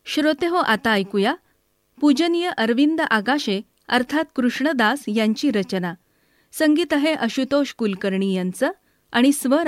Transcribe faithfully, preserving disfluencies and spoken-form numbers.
श्रोतेहो, आता ऐकूया पूजनीय अरविंद आगाशे अर्थात कृष्णदास यांची रचना. संगीत आहे आशुतोष कुलकर्णी यांचं आणि स्वर